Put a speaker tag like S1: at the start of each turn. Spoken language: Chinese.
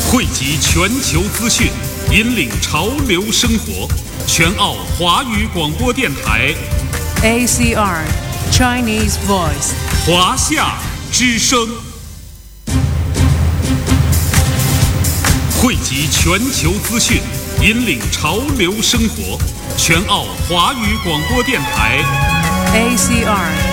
S1: 汇集全球资讯，引领潮流生活。全澳华语广播电台
S2: ACR Chinese Voice
S1: 华夏之声，汇集全球资讯，引领潮流生活。全澳华语广播电台
S2: ACR